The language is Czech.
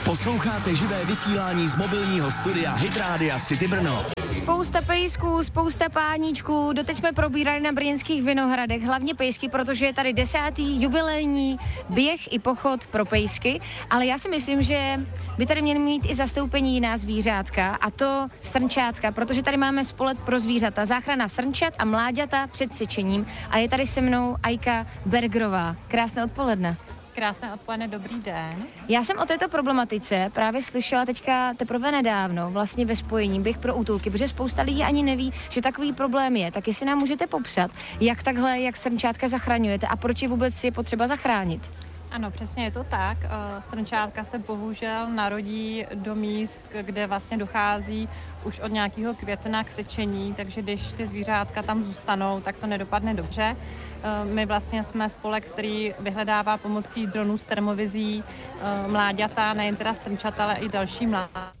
Posloucháte živé vysílání z mobilního studia Hit Rádia City Brno. Spousta pejsků, spousta páníčků, doteď jsme probírali na brněnských Vinohradech, hlavně pejsky, protože je tady 10. jubilejní běh i pochod pro pejsky, ale já si myslím, že by tady měly mít i zastoupení jiná zvířátka, a to srnčátka, protože tady máme spolek pro zvířata, záchrana srnčat a mláďata před sečením, a je tady se mnou Ajka Bergerová. Krásné odpoledne. Krásné odpoledne, dobrý den. Já jsem o této problematice právě slyšela teďka teprve nedávno, vlastně ve spojení Běh pro útulky, protože spousta lidí ani neví, že takový problém je. Tak jestli nám můžete popsat, jak srnčátka zachraňujete a proč je vůbec je potřeba zachránit? Ano, přesně je to tak. Srnčátka se bohužel narodí do míst, kde vlastně dochází už od nějakého května k sečení, takže když ty zvířátka tam zůstanou, tak to nedopadne dobře. My vlastně jsme spolek, který vyhledává pomocí dronů s termovizí mláďata, nejen teda srnčata, ale i další mláďata.